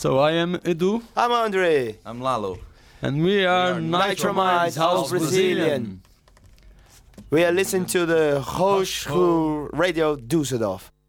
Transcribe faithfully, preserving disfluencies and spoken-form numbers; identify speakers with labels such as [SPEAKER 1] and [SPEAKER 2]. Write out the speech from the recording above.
[SPEAKER 1] So I am Edu.
[SPEAKER 2] I'm Andre.
[SPEAKER 3] I'm Lalo.
[SPEAKER 1] And we are,
[SPEAKER 2] are
[SPEAKER 1] Nitromines House Brazilian.
[SPEAKER 2] We are listening to the Hochschul Radio Düsseldorf.